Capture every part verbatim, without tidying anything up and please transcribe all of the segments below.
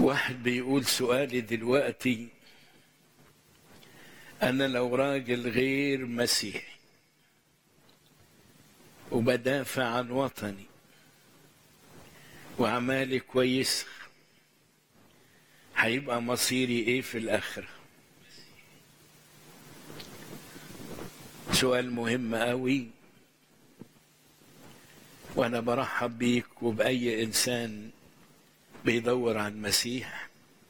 واحد بيقول سؤالي دلوقتي: أنا لو راجل غير مسيحي وبدافع عن وطني وأعمالي كويسة، هيبقى مصيري إيه في الآخرة؟ سؤال مهم قوي، وأنا برحب بيك وبأي إنسان بيدور عن مسيح.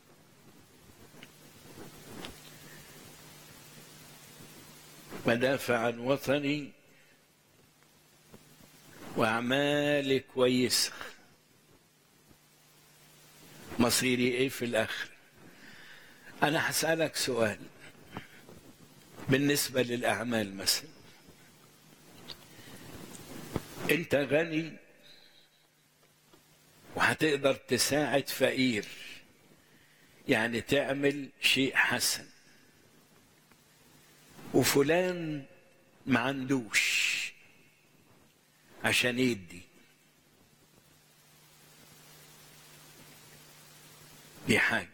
بدافع عن وطني وأعمالي كويسة، مصيري إيه في الآخر؟ أنا هسألك سؤال بالنسبة للأعمال. مثلا أنت غني وهتقدر تساعد فقير، يعني تعمل شيء حسن، وفلان ما عندوش عشان يدي، دي حاجة.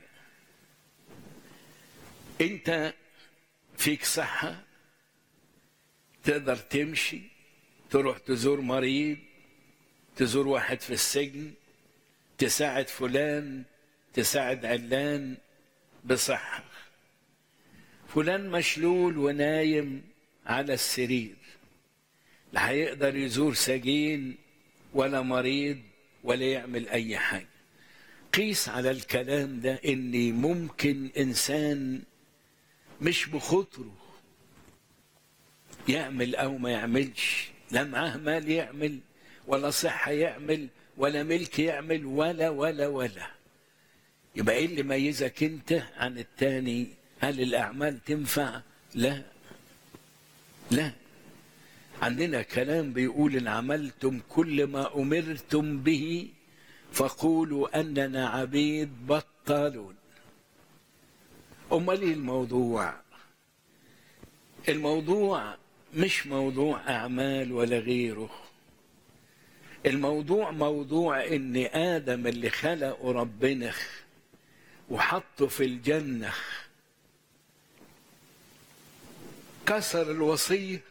انت فيك صحة، تقدر تمشي، تروح تزور مريض، تزور واحد في السجن، تساعد فلان، تساعد علان بصحة. فلان مشلول ونايم على السرير، لا هيقدر يزور سجين ولا مريض ولا يعمل أي حاجة. قيس على الكلام ده إن ممكن إنسان مش بخطره يعمل أو ما يعملش، لا معاه مال يعمل ولا صحة يعمل ولا ملك يعمل ولا ولا ولا يبقى إيه اللي ميزك أنت عن التاني؟ هل الأعمال تنفع؟ لا لا. عندنا كلام بيقول: إن عملتم كل ما أمرتم به فقولوا أننا عبيد بطالون. أمال إيه الموضوع؟ الموضوع مش موضوع أعمال ولا غيره. الموضوع موضوع إن آدم اللي خلقه ربنا وحطه في الجنة كسر الوصية،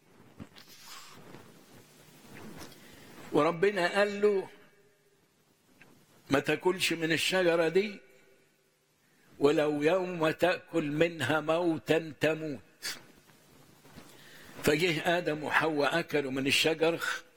وربنا قال له ما تاكلش من الشجرة دي، ولو يوم تأكل منها موتا تموت. فجه آدم وحواء أكلوا من الشجر،